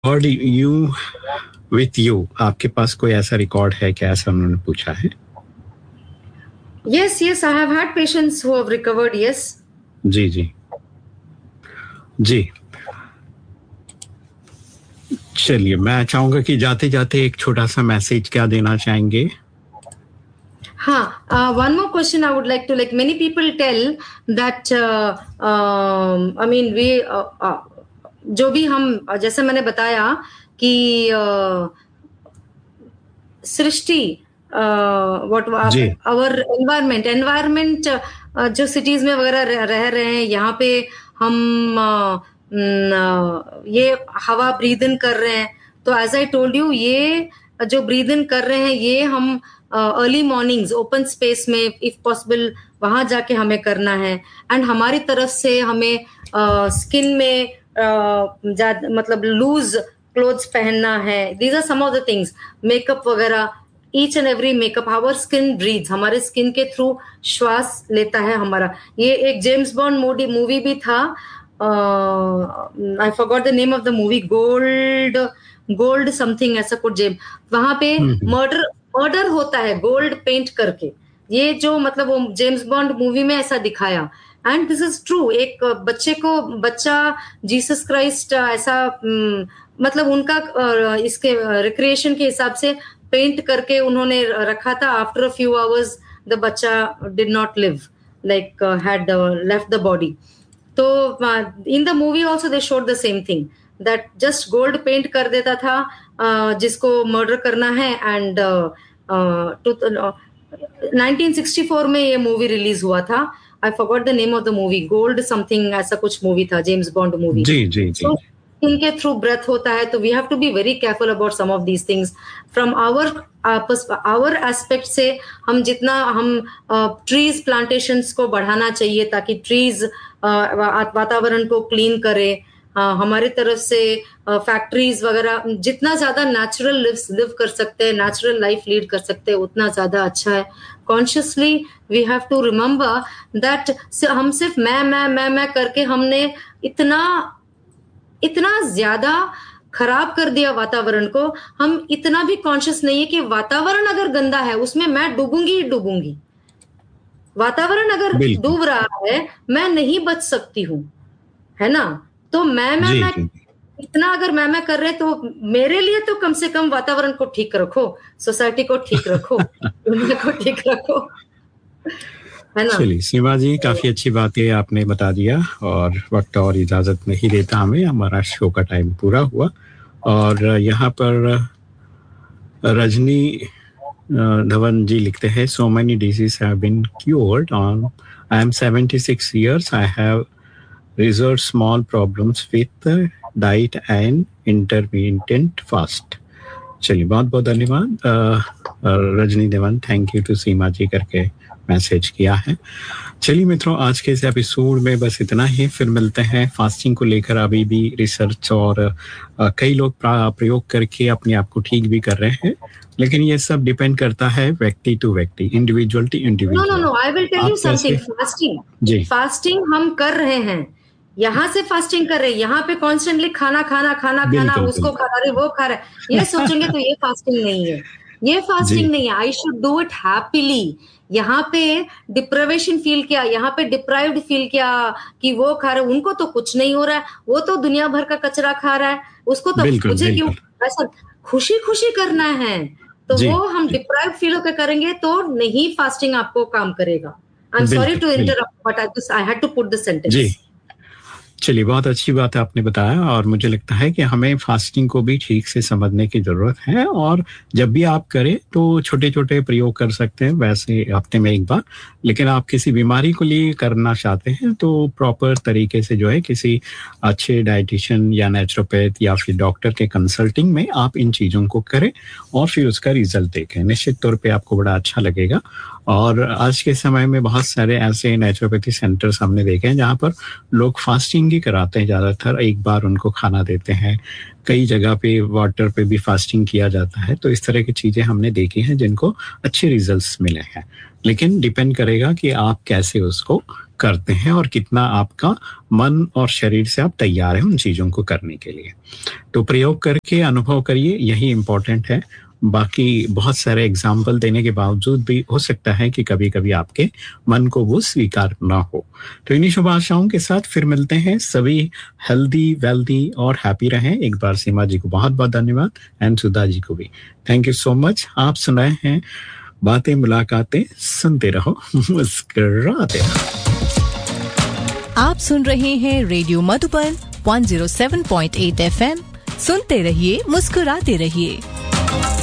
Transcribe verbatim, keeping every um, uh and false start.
और you with you, आपके पास कोई ऐसा रिकॉर्ड है क्या, ऐसा उन्होंने पूछा है? Yes, yes, I have had patients who have recovered. Yes. जी जी जी चलिए, मैं चाहूंगा कि जाते जाते एक छोटा सा मैसेज क्या देना चाहेंगे? हाँ, uh, one more question I would like to, like many people tell that uh, uh, I mean we uh, uh, जो भी हम, जैसे मैंने बताया कि uh, Srishti what our environment environment जो सिटीज में वगैरह रह, रह रहे हैं, यहाँ पे हम uh, न, ये हवा ब्रीद इन कर रहे हैं, तो एज आई टोल्ड यू, ये जो ब्रीद इन कर रहे हैं ये हम अर्ली मॉर्निंग्स ओपन स्पेस में इफ पॉसिबल वहां जाके हमें करना है. एंड हमारी तरफ से हमें स्किन uh, में uh, मतलब लूज क्लोथ्स पहनना है. These are some of the things. Makeup वगैरह, each and every makeup, our skin breathes, हमारे स्किन के थ्रू श्वास लेता है हमारा. ये एक जेम्स बॉन्ड मूवी मूवी भी था, I forgot the name of the movie, gold gold something ऐसा कुछ जेम, वहां पे मर्डर मर्डर होता है गोल्ड पेंट करके. ये जो मतलब वो जेम्स बॉन्ड मूवी में ऐसा दिखाया. And this is true. एक बच्चे को बच्चा जीसस क्राइस्ट ऐसा मतलब उनका इसके रिक्रिएशन के हिसाब से पेंट करके उन्होंने रखा था. After a few hours the बच्चा did not live, like had left the body. तो in the movie also they showed the same thing, that just gold paint कर देता था uh, जिसको मर्डर करना है. एंड नाइनटीन सिक्सटी फोर में ये मूवी रिलीज हुआ था. I forgot the name of the movie, gold something ऐसा कुछ मूवी था, जेम्स बॉन्ड मूवी. जी जी जी. so, इनके थ्रू ब्रेथ होता है, तो we have to be very careful about some of these things from our our aspect से. हम जितना हम ट्रीज uh, प्लांटेशंस को बढ़ाना चाहिए ताकि ट्रीज uh, वातावरण को क्लीन करे. uh, हमारे तरफ से फैक्ट्रीज uh, वगैरह जितना ज्यादा नेचुरल लिव लिव कर सकते हैं, नेचुरल लाइफ लीड कर सकते हैं, उतना ज्यादा अच्छा है. Consciously we have to remember that हम सिर्फ मैं मैं मैं मैं करके हमने इतना इतना ज्यादा खराब कर दिया वातावरण को. हम इतना भी कॉन्शियस नहीं है कि वातावरण अगर गंदा है उसमें मैं डूबूंगी ही डूबूंगी. वातावरण अगर डूब रहा है मैं नहीं बच सकती हूँ, है ना. तो मैं मैं मैं इतना अगर मैं मैं कर रहे तो मेरे लिए तो कम से कम वातावरण को ठीक रखो, सोसाइटी को ठीक रखो, दुनिया को ठीक रखो, है ना. चलिए सीमा जी, काफी अच्छी बातें आपने बता दिया और वक्त और इजाजत नहीं देता हमें, हमारा शो का टाइम पूरा हुआ. और यहाँ पर रजनी धवन जी लिखते हैं, so many disease have been cured on I am seventy six years, I have reserve small problems with diet and intermittent fast. चलिए बहुत बहुत धन्यवाद Rajni Dhawan, thank you to सीमा जी करके मैसेज किया है. चलिए मित्रों, आज के इस एपिसोड में बस इतना ही. फिर मिलते हैं. फास्टिंग को लेकर अभी भी रिसर्च और आ, कई लोग प्रयोग करके अपने आप को ठीक भी कर रहे हैं, लेकिन ये सब डिपेंड करता है व्यक्ति टू व्यक्ति, individual to individual. No no no, I will tell you something. Fasting ji fasting हम कर रहे हैं, यहाँ से फास्टिंग कर रहे हैं, यहाँ पे कॉन्स्टेंटली खाना खाना खाना खाना, उसको खा रहे वो खा रहे, ये सोचेंगे तो ये फास्टिंग नहीं है, ये फास्टिंग नहीं है. I should do it happily. यहाँ पे डिप्राइवेशन फील किया, यहाँ पे डिप्राइव्ड फील किया कि वो खा रहे, उनको तो कुछ नहीं हो रहा है, वो तो दुनिया भर का कचरा खा रहा है, उसको तो मुझे क्यों. ऐसा खुशी खुशी करना है तो वो हम डिप्राइव्ड फील होकर करेंगे तो नहीं फास्टिंग आपको काम करेगा. I am sorry to interrupt but I had to put the sentence. चलिए बहुत अच्छी बात आपने बताया, और मुझे लगता है कि हमें फास्टिंग को भी ठीक से समझने की जरूरत है. और जब भी आप करें तो छोटे छोटे प्रयोग कर सकते हैं, वैसे हफ्ते में एक बार. लेकिन आप किसी बीमारी को लिए करना चाहते हैं तो प्रॉपर तरीके से जो है किसी अच्छे डाइटिशियन या नेचुरोपैथ या फिर डॉक्टर के कंसल्टिंग में आप इन चीज़ों को करें और फिर उसका रिजल्ट देखें. निश्चित तौर पे आपको बड़ा अच्छा लगेगा. और आज के समय में बहुत सारे ऐसे नेचुरोपैथी सेंटर्स हमने देखे हैं जहाँ पर लोग फास्टिंग ही कराते हैं. ज़्यादातर एक बार उनको खाना देते हैं, कई जगह पे वाटर पे भी फास्टिंग किया जाता है. तो इस तरह की चीज़ें हमने देखी हैं जिनको अच्छे रिजल्ट्स मिले हैं. लेकिन डिपेंड करेगा कि आप कैसे उसको करते हैं और कितना आपका मन और शरीर से आप तैयार हैं उन चीजों को करने के लिए। तो प्रयोग करके अनुभव करिए, यही इम्पोर्टेंट है। बाकी बहुत सारे एग्जाम्पल देने के बावजूद भी हो सकता है कि कभी कभी आपके मन को वो स्वीकार ना हो। तो इन्हीं शुभ आशाओं के साथ फिर मिलते हैं। सभी हेल्दी, वेल्दी और हैप्पी रहें। एक बार सीमा जी को बहुत बहुत धन्यवाद एंड सुधा जी को भी थैंक यू सो मच। आप सुनाए हैं बातें मुलाकातें, सुनते रहो मुस्कुराते रहो। आप सुन रहे हैं रेडियो मधुबन एक सौ सात पॉइंट आठ एफ एम। सुनते रहिए, मुस्कुराते रहिए।